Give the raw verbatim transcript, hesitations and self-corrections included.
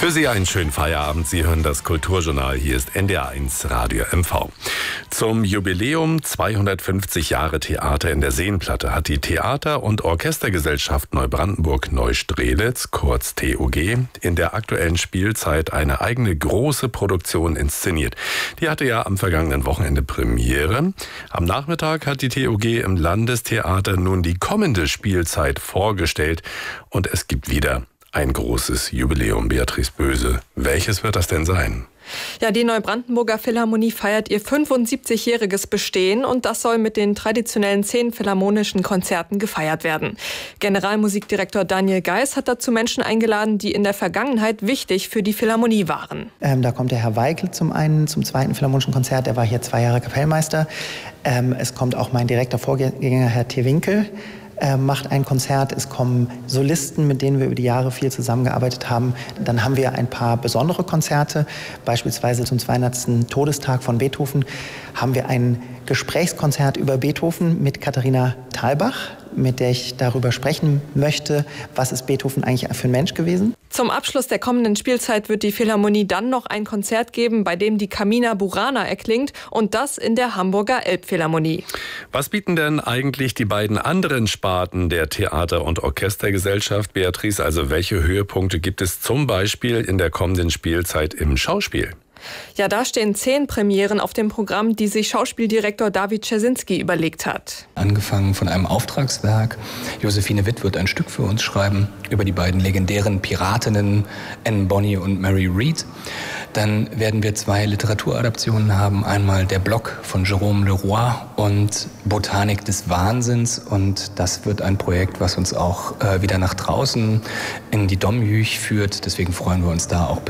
Für Sie einen schönen Feierabend. Sie hören das Kulturjournal. Hier ist N D R eins Radio M V. Zum Jubiläum zweihundertfünfzig Jahre Theater in der Seenplatte hat die Theater- und Orchestergesellschaft Neubrandenburg-Neustrelitz, kurz T O G, in der aktuellen Spielzeit eine eigene große Produktion inszeniert. Die hatte ja am vergangenen Wochenende Premiere. Am Nachmittag hat die T O G im Landestheater nun die kommende Spielzeit vorgestellt und es gibt wieder ein großes Jubiläum. Beatrice Böse, welches wird das denn sein? Ja, die Neubrandenburger Philharmonie feiert ihr fünfundsiebzigjähriges Bestehen und das soll mit den traditionellen zehn philharmonischen Konzerten gefeiert werden. Generalmusikdirektor Daniel Geis hat dazu Menschen eingeladen, die in der Vergangenheit wichtig für die Philharmonie waren. Ähm, da kommt der Herr Weigl zum einen zum zweiten Philharmonischen Konzert, der war hier zwei Jahre Kapellmeister. Ähm, es kommt auch mein direkter Vorgänger, Herr T. Winkel. Er macht ein Konzert, es kommen Solisten, mit denen wir über die Jahre viel zusammengearbeitet haben. Dann haben wir ein paar besondere Konzerte, beispielsweise zum zweihundertsten Todestag von Beethoven haben wir ein Gesprächskonzert über Beethoven mit Katharina Thalbach, mit der ich darüber sprechen möchte, was ist Beethoven eigentlich für ein Mensch gewesen. Zum Abschluss der kommenden Spielzeit wird die Philharmonie dann noch ein Konzert geben, bei dem die Carmina Burana erklingt und das in der Hamburger Elbphilharmonie. Was bieten denn eigentlich die beiden anderen Sparten der Theater- und Orchestergesellschaft, Beatrice? Also welche Höhepunkte gibt es zum Beispiel in der kommenden Spielzeit im Schauspiel? Ja, da stehen zehn Premieren auf dem Programm, die sich Schauspieldirektor David Czesinski überlegt hat. Angefangen von einem Auftragswerk. Josephine Witt wird ein Stück für uns schreiben über die beiden legendären Piratinnen Anne Bonny und Mary Read. Dann werden wir zwei Literaturadaptionen haben. Einmal Der Block von Jérôme Leroy und Botanik des Wahnsinns. Und das wird ein Projekt, was uns auch äh, wieder nach draußen in die Domjüch führt. Deswegen freuen wir uns da auch